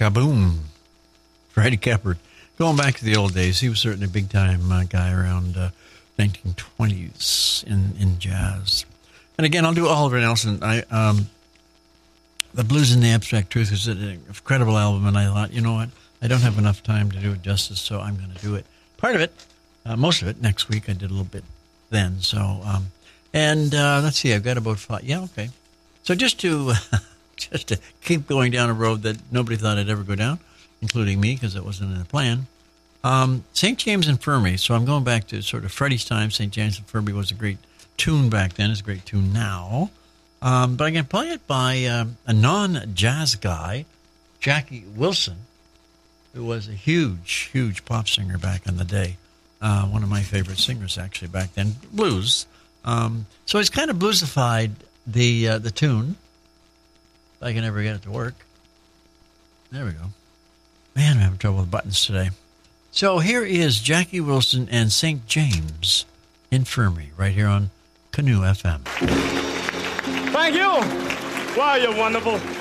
Kaboom. Freddie Keppard. Going back to the old days, he was certainly a big-time guy around 1920s in jazz. And again, I'll do Oliver Nelson. The Blues and the Abstract Truth is an incredible album, and I thought, you know what? I don't have enough time to do it justice, so I'm going to do it. Part of it, most of it, next week. I did a little bit then. So, let's see, I've got about 5. Yeah, okay. So just to keep going down a road that nobody thought I'd ever go down, including me, because it wasn't in the plan. St. James Infirmary. So I'm going back to sort of Freddie's time. St. James Infirmary was a great tune back then. It's a great tune now. But I can play it by a non-jazz guy, Jackie Wilson, who was a huge, huge pop singer back in the day. One of my favorite singers, actually, back then. Blues. So he's kind of bluesified the tune. If I can ever get it to work. There we go. Man, I'm having trouble with buttons today. So here is Jackie Wilson and St. James Infirmary right here on Canoe FM. Thank you. Wow, you're wonderful.